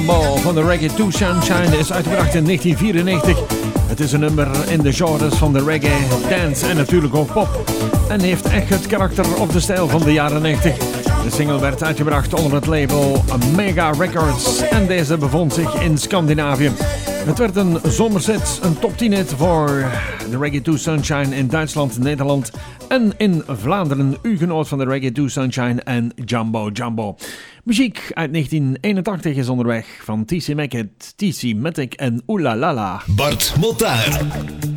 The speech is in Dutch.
Ball van de Reggae to Sunshine is uitgebracht in 1994. Het is een nummer in de genres van de reggae, dance en natuurlijk ook pop. En heeft echt het karakter of de stijl van de jaren 90. De single werd uitgebracht onder het label Mega Records en deze bevond zich in Scandinavië. Het werd een zomershit, een top 10 hit voor de Reggae to Sunshine in Duitsland, Nederland en in Vlaanderen. U genoot van de Reggae to Sunshine en Jumbo Jumbo. Muziek uit 1981 is onderweg van TC Matic en Ooh La La La. Bart Mottaar.